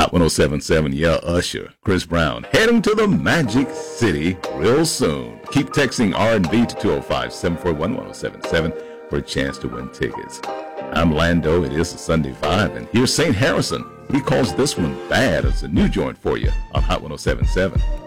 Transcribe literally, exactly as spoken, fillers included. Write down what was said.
Hot one oh seven point seven, yeah, Usher, Chris Brown, heading to the Magic City real soon. Keep texting R and B to two oh five, seven four one, one oh seven seven for a chance to win tickets. I'm Lando, it is a Sunday Vibe, and here's Saint Harrison. He calls this one Bad. It's a new joint for you on Hot one oh seven point seven.